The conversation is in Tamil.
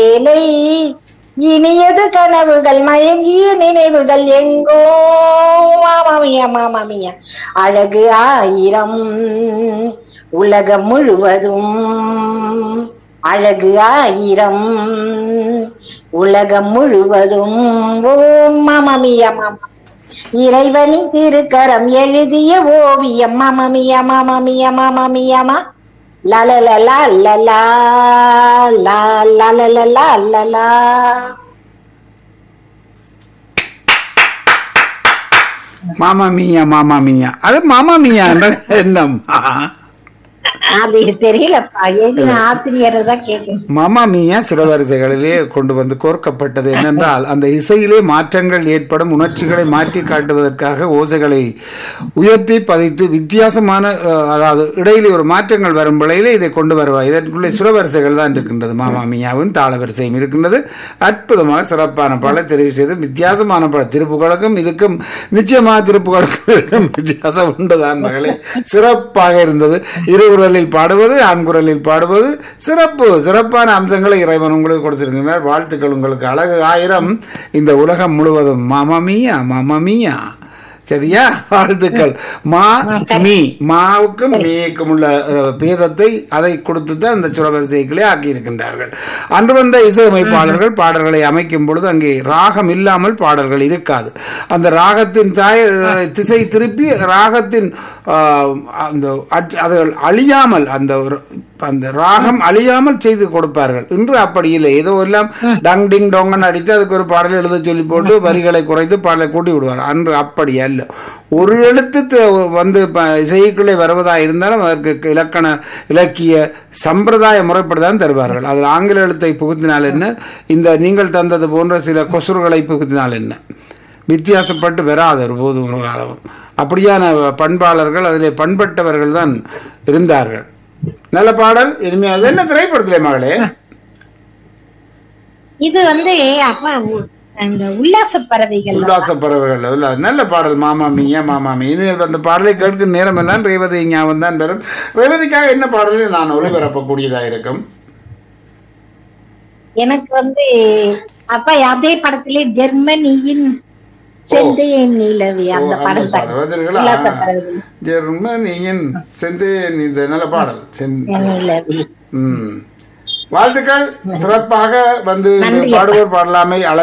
வேலை இனியது கனவுகள் மயங்கிய நினைவுகள் எங்கோ மாமாமியா மாமாமியா அழகு ஆயிரம் உலகம் முழுவதும் அழகு ஆயிரம் உலகம் முழுவதும் ஓம் மாமாமியா மாமா இறைவனின் திருக்கரம் எழுதிய ஓவியம் மாமாமியா மாமாமியா மாமாமியாமா லலலலா லலா லா லலலலா லலா. மாமா மீயா மாமா மீயா அது மாமா மீயா என்னம்மா அது தெரியலப்பா, ஏது ஆசிரியர் தான் கேட்கணும். மாமா மீயா சிலவரிசைகளிலே கொண்டு வந்து கோர்க்கப்பட்டது என்னென்றால் அந்த இசையிலே மாற்றங்கள் ஏற்படும் உணர்ச்சிகளை மாற்றி காட்டுவதற்காக ஓசைகளை உயர்த்தி பதித்து வித்தியாசமான அதாவது இடையிலே ஒரு மாற்றங்கள் வரும் வேளையிலே இதை கொண்டு வருவார். இதற்குள்ளே சுரவரிசைகள் தான் இருக்கின்றது. மாமா மீயாவும் தாளவரிசையும் இருக்கின்றது. அற்புதமாக சிறப்பான பாடலை தெரிவு செய்து வித்தியாசமான பாடல். திருப்புகளுக்கும் இதுக்கும் நிச்சயமாக திருப்புகளுக்கும் வித்தியாசம் உண்டுதான் மகளே. சிறப்பாக இருந்தது. இருகுரலில் பாடுவது ஆண்குரலில் பாடுவது சிறப்பான அம்சங்களை இறைவன் உங்களுக்கு கொடுத்திருக்கிறார். வாழ்த்துக்கள் உங்களுக்கு. அழகு ஆயிரம் இந்த உலகம் முழுவதும் மாமாமியா மாமாமியா. சரியா? வாழ்த்துக்கள். மா மீ மாவுக்கும் மீக்கும் உள்ள பேதத்தை அதை கொடுத்து தான் அந்த சுரவரிசைகளே ஆக்கி இருக்கின்றார்கள். அன்று வந்த இசையமைப்பாளர்கள் பாடல்களை அமைக்கும் பொழுது அங்கே ராகம் இல்லாமல் பாடல்கள் இருக்காது. அந்த ராகத்தின் திசை திருப்பி ராகத்தின் அந்த அதுகள் அழியாமல் அந்த ராகம் அழியாமல் செய்து கொடுப்பார்கள். இன்று அப்படி இல்லை. ஏதோ எல்லாம் டங் டிங் டோங்கன்னு அடித்து அதுக்கு ஒரு பாடலை எழுத சொல்லி போட்டு வரிகளை குறைத்து பாடலை கூட்டி விடுவார். அன்று அப்படி அல்ல. ஒரு எழுத்து வந்து இசைக்குள்ளே வருவதாக இருந்தாலும் அதற்கு இலக்கிய சம்பிரதாய முறைப்படிதான் தருவார்கள். அதில் ஆங்கில எழுத்தை புகுத்தினால் என்ன, இந்த நீங்கள் தந்தது போன்ற சில கொசுறுகளை புகுத்தினால் என்ன, வித்தியாசப்பட்டு வராது ஒரு போது ஒரு அளவும். அப்படியான பண்பாளர்கள் அதிலே பண்பட்டவர்கள் தான் இருந்தார்கள். நல்ல பாடல். இனிமையாக என்ன திரைப்படத்திலே மகளே? இது வந்து அப்ப உல்லாச பறவைகள் நல்ல பாடல். மாமா மீயா மாமா மீ. இனிமேல் அந்த பாடலை கேட்கும் நேரம் எல்லாம் ரேவதி ஞாபகம் தான் பெறும். ரேவதிக்காக என்ன பாடலையும் நான் ஒளிபரப்பக்கூடியதா இருக்கும். எனக்கு வந்து அப்ப அதே படத்திலே ஜெர்மனியின் செந்தேன் நிலவே அந்த பாடல் தான். ஜெர்மனியின் செந்தேன் நல்ல பாடல். வாழ்த்துக்கள். சிறப்பாக வந்து பாடுவோர் பாடலாமை